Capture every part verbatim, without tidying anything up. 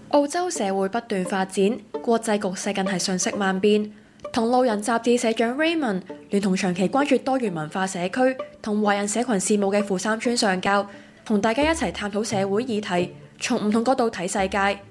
澳洲社會不斷發展，國際局勢更係瞬息萬變。同路人雜誌社長 Raymond 聯同長期關注多元文化社區同華人社群事務嘅傅三川上校，同大家一齊探討社會議題，從唔同角度睇世界。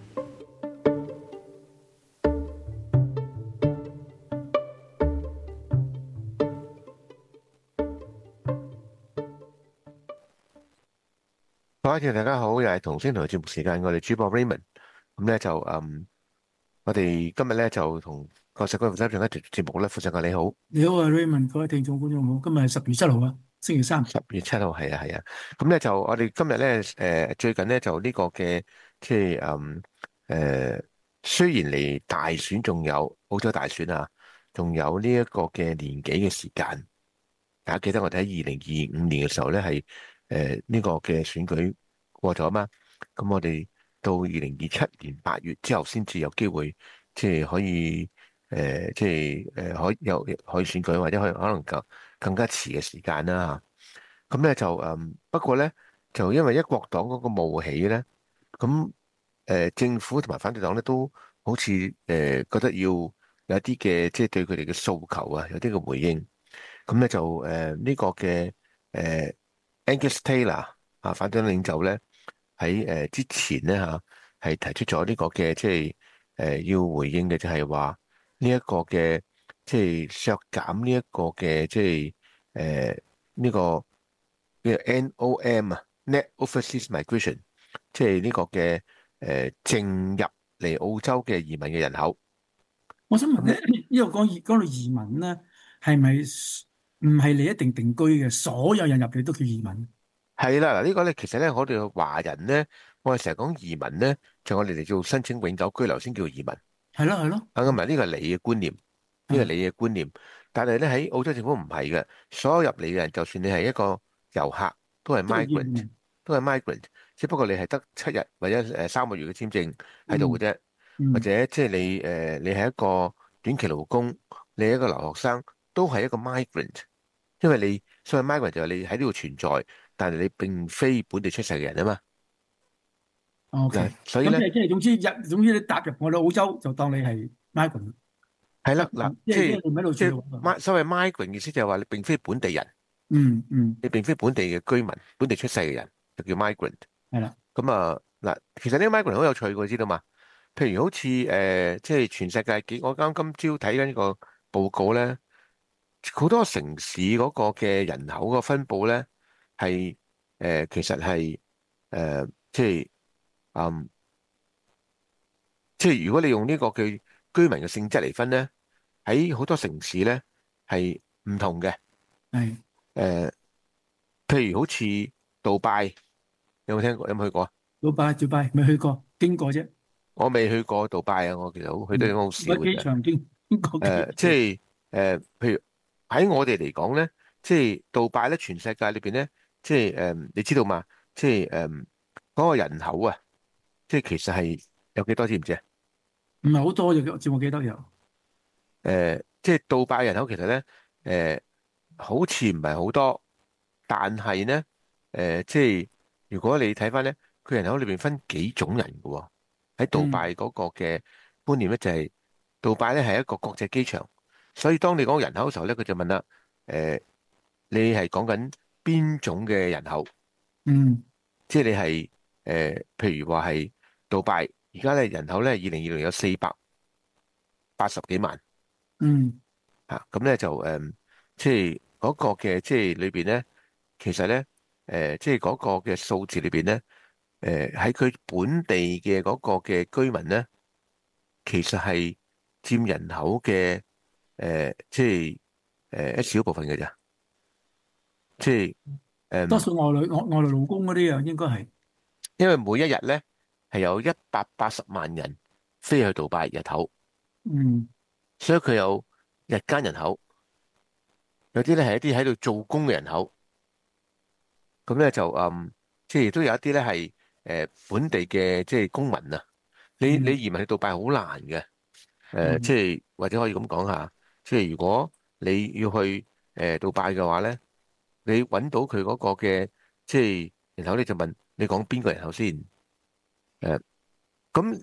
各位大家好，又係同星同嘅節目時間，我哋主播 Raymond。咁咧就嗯，我哋今日咧就同個社區負責人一條節目咧，負責人你好， 你好啊 Raymond，各位聽眾觀眾好，今日係十月七號啊，星期三。 十月七號係啊係啊。咁咧就我哋今日咧誒最近咧就呢個嘅即係嗯誒，雖然離大選仲有澳洲大選啊，仲有呢一個嘅年幾嘅時間。大家記得我哋喺二零二五年嘅時候咧係誒呢個嘅選舉過咗嘛？咁我哋到二零二七年八月之後，先至有機會即係可以誒、呃，即係誒可以有可以選舉，或者可以可能更更加遲嘅時間啦嚇。咁咧就誒、嗯，不過咧就因為一國黨嗰個冒起咧，咁誒、呃、政府同埋反對黨咧都好似誒、呃、覺得要有一啲嘅即係對佢哋嘅訴求啊，有啲嘅回應。咁咧就誒呢、呃這個嘅誒、呃、Angus Taylor 啊，反對黨領袖咧喺誒之前咧嚇係提出咗呢個嘅即係誒要回應嘅就係話呢一個嘅即係削減呢一個嘅即係誒呢個叫 N O M 啊 Net Overseas Migration，即係呢個嘅誒淨入嚟澳洲嘅移民嘅人口。 我想問咧，呢個講移講到移民咧，係咪唔係你一定定居嘅？所有人入嚟都叫移民？ 係啦，嗱呢個咧，其實咧，我哋華人咧，我哋成日講移民咧，就我哋嚟做申請永久居留先叫移民。 係咯係咯， 啊，咁啊，呢個係你嘅觀念，呢個係你嘅觀念。但係咧喺澳洲政府唔係嘅，所有入嚟嘅人，就算你係一個遊客，都係都係移 migrant， 民。 都係 migrant，只不過你係得七日或者誒三個月嘅簽證喺度嘅嗯啫，或嗯， 者即係你誒你係一個短期勞工，你係一個留學生，都係一個 migrant。因為你所謂 migrant 就係你喺呢度存在，但係你並非本地出世嘅人啊嘛。嗱， OK。 所以咧咁即係即係總之入，總之你踏入我哋澳洲就當你係 migrant， 係啦，嗱， 即係即係即係你唔喺度住即係嘅。 mi 所謂 migrant 意思就係話你並非本地人， 嗯嗯， 你並非本地嘅居民，本地出世嘅人就叫 migrant。 係啦。 咁啊嗱，其實呢個 migrant 好有趣嘅，知道嘛？譬如好似誒，即係全世界幾，我啱今朝睇緊呢個報告咧，好多城市嗰個嘅人口個分佈咧係誒，其實係誒、呃，即係嗯。即係如果你用呢個嘅居民嘅性質嚟分咧，喺好多城市咧係唔同嘅。 係。 誒，譬如好似杜拜，有冇聽過？有冇去過啊？ 杜拜杜拜未去過，經過啫。 我未去過杜拜啊，我其實好去得好少喺機嘅啫。 場經經過幾誒，即次。 係誒，譬如喺我哋嚟講咧，即係杜拜咧，全世界裏邊咧，即係誒，你知道嘛？即係誒，嗰個人口啊，即係其實係有幾多知唔知啊？ 唔係好多嘅，照我記得有。 誒，即係杜拜人口其實咧，誒，好似唔係好多，但係咧，誒，即係如果你睇翻咧，佢人口裏邊分幾種人嘅喎。喺杜嗯拜嗰個嘅觀念咧，就係杜拜咧係一個國際機場，所以當你講人口嘅時候咧，佢就問啦，誒，你係講緊邊種嘅人口？ 嗯即係你係誒，譬如話係杜拜而家咧人口咧，二零二零有四百八十幾萬。 嗯啊，咁咧就誒、嗯，即係嗰個嘅即係裏邊咧，其實咧誒、呃，即係嗰個嘅數字裏邊咧，誒喺佢本地嘅嗰個嘅居民咧，其實係佔人口嘅誒、呃，即係誒、呃、一小部分嘅咋，即係誒、嗯， 多數外來外外來勞工嗰啲啊，應該係。 因為每一日咧係有一百八十萬人飛去杜拜日頭， 嗯所以佢有日間人口，有啲咧係一啲喺度做工嘅人口。咁咧就嗯，即係亦都有一啲咧係誒本地嘅即係公民啊。你你嗯移民去杜拜好難嘅，誒、呃、即嗯係或者可以咁講下，即係如果你要去誒、呃、杜拜嘅話咧，你揾到佢嗰個嘅即係人口，你就問你講邊個人口先？誒、咁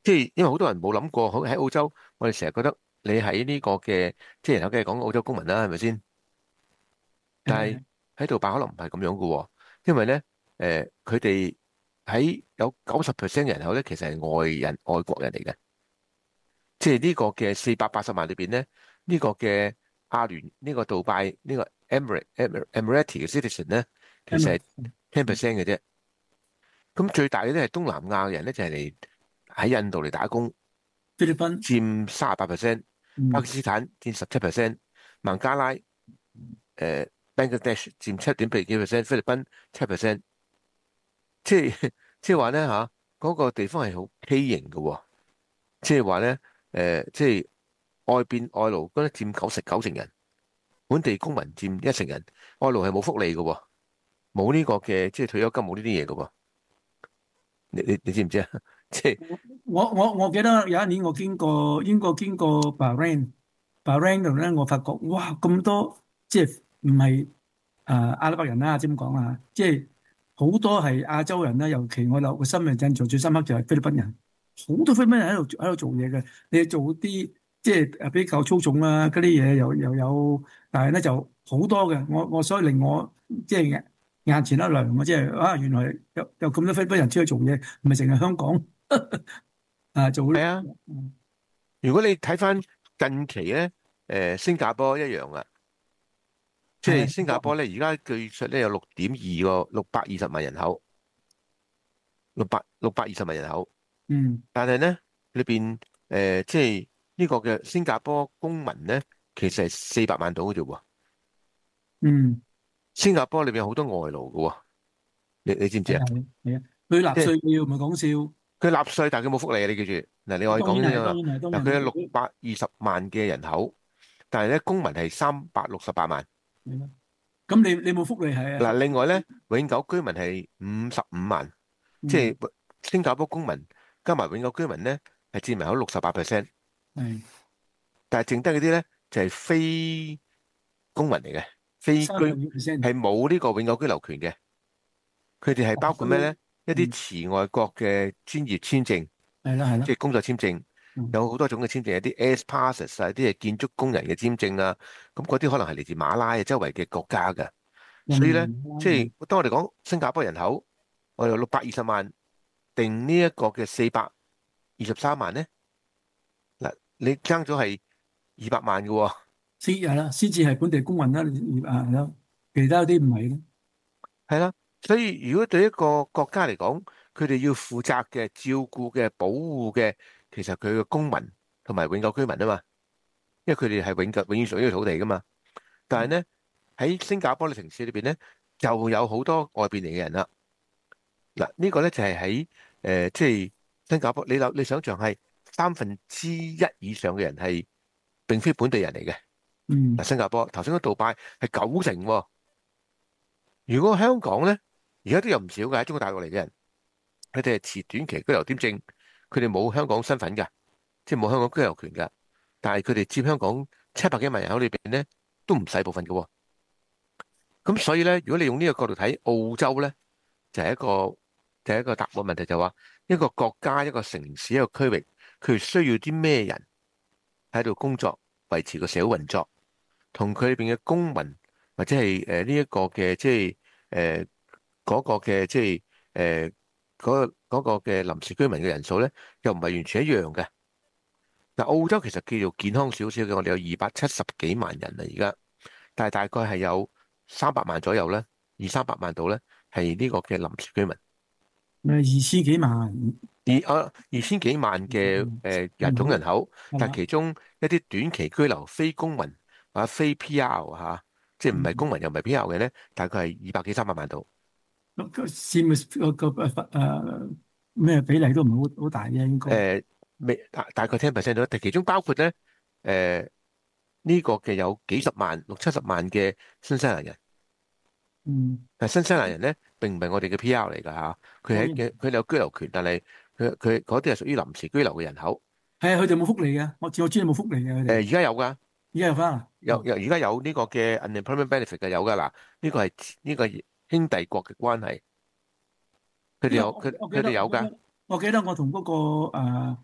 即係因為好多人冇諗過，好喺澳洲，我哋成日覺得你喺呢個嘅即係人口梗係講澳洲公民啦，係咪先？但係誒喺杜拜可能唔係咁樣嘅喎，因為咧誒佢哋喺有九十 percent 人口咧，其實係外人外國人嚟嘅。即係呢個嘅四百八十萬裏邊咧，呢、這個嘅阿聯呢、這個杜拜呢、這個 Emirate Emirate 嘅 citizen 咧，其實係 ten percent 嘅啫。咁最大嘅咧係東南亞嘅人咧，就係嚟喺印度嚟打工， 菲律賓， 佔三十八 percent，巴基嗯， 斯坦佔十七 percent，孟加拉誒、呃、Bangladesh 佔七點幾 percent，菲律賓七 percent。即係即係話咧嚇，嗰、那個地方係好畸形嘅喎。即係話咧誒，即係外邊外勞嗰啲佔九成九成人，本地公民佔一成人，外勞係冇福利嘅喎，冇呢個嘅即係退休金冇呢啲嘢嘅喎。你你你知唔知啊？即係我我我記得有一年我經過英國經過 Bahrain，Bahrain 度咧，我發覺哇咁多即係唔係誒阿拉伯人啦，即係咁講啊，即係好多係亞洲人啦，尤其我留個深印印象最深刻就係菲律賓人，好多菲律賓人喺度喺度做嘢嘅，你做啲即係誒比較粗重啊嗰啲嘢又又有，但係咧就好多嘅，我我所以令我即係眼前一亮，我即係啊原來有有咁多菲律賓人出去做嘢，唔係淨係香港。啊，做係啊， 嗯如果你睇翻近期咧，誒新加坡一樣啊，即係係新加坡咧，而家據說咧有六點二個六百二十萬人口，六百六百二十萬人口， 嗯但係咧裏邊誒即係呢個嘅新加坡公民咧，其實係四百萬到嘅啫喎。 嗯新加坡裏邊有好多外勞嘅喎，你你知唔知啊？ 係係係啊，佢納即係稅要唔係講笑， 佢納稅，但係佢冇福利啊！你記住，嗱，你可以當然係講呢個當然係當嗱，佢有然係六百二十萬嘅人口，但係咧公民係三百六十八萬。 係啦。咁你你冇福利係嗱， 啊？ 另外咧永久居民係五十五萬，即嗯係新加坡公民加埋永久居民咧係佔埋有六十八 percent， 係但係剩低嗰啲咧就係非公民嚟嘅，非居三十二 percent 係冇呢個永久居留權嘅。佢哋係包括咩咧？一啲嗯持外國嘅專業簽證， 係啦係啦， 即係工作簽證， 嗯有好多種嘅簽證，有啲 S passes 啊，啲係建築工人嘅簽證啊，咁嗰啲可能係嚟自馬拉啊周圍嘅國家㗎。所以咧， 印尼啦即係當我哋講新加坡人口，我哋有六百二十萬，定呢一個嘅四百二十三萬咧，嗱，你爭咗係二百萬嘅喎。 先係啦，先至係本地公民啦，啊係咯，其他啲唔係咯， 係啦。所以如果對一個國家嚟講，佢哋要負責嘅、照顧嘅、保護嘅，其實佢嘅公民同埋永久居民啊嘛，因為佢哋係永久永遠屬於呢個土地噶嘛。但係咧喺新加坡嘅城市裏邊咧，就有好多外邊嚟嘅人啦。嗱，呢個咧就係喺誒，即係新加坡。你諗，你想象係三分之一以上嘅人係並非本地人嚟嘅。 嗯嗱，新加坡頭先嗰杜拜係九成喎。如果香港咧，而家都有唔少嘅喺中國大陸嚟嘅人，佢哋係持短期居留簽證，佢哋冇香港身份㗎，即係冇香港居留權㗎。但係佢哋佔香港七百幾萬人口裏邊咧，都唔細部分嘅喎。咁所以咧，如果你用呢個角度睇澳洲咧，就係一個就係一個答案問題，就話一個國家、一個城市、一個區域，佢需要啲咩人喺度工作，維持個社會運作，同佢裏邊嘅公民或者係誒呢一個嘅即係誒嗰個嘅即係誒嗰個嗰個嘅臨時居民嘅人數咧，又唔係完全一樣嘅。嗱，澳洲其實叫做健康少少嘅，我哋有二百七十幾萬人啊，而家，但係大概係有三百萬左右咧，二三百萬度咧係呢個嘅臨時居民。 誒二千幾萬， 二啊二千幾萬嘅誒人總人口， 係嘛？ 但係其中一啲短期居留非公民或者非 P R 嚇，即係唔係公民又唔係 P R 嘅咧，大概係二百幾三百萬度。 個個佔個個誒誒咩比例都唔係好好大嘅應該， 誒未大大概 ten percent 到，但其中包括咧誒呢個嘅有幾十萬六七十萬嘅新西蘭人。 嗯， 但新西蘭人咧並唔係我哋嘅 P R 嚟㗎嚇，佢係嘅佢哋有居留權，但係佢佢嗰啲係屬於臨時居留嘅人口。 係啊，佢哋冇福利嘅，我我知道冇福利嘅佢誒哋， 而家有㗎。 而家有翻啦， 有有而家有呢個嘅 unemployment benefit 嘅有㗎嗱，呢個係呢個係兄弟國嘅關係，佢哋因為有佢我我記佢哋有㗎。 得我記得我記得我同嗰個誒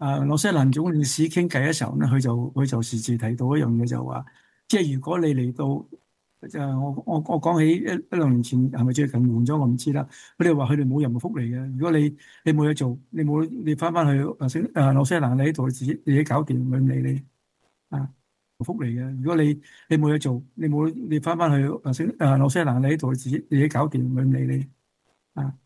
啊紐西蘭總領事傾偈嘅時候咧，佢就佢就時時提到一樣嘢就話，即係如果你嚟到。就我我我講起一一兩年前係咪最近換咗我唔知啦。佢哋話佢哋冇任何福利嘅。如果你你冇嘢做，你冇你翻翻去啊新啊紐西蘭，你喺度自己自己搞掂，佢唔理你啊，冇福利嘅。如果你你冇嘢做，你冇你翻翻去啊新啊紐西蘭，你喺度自己自己搞掂，佢唔理你啊。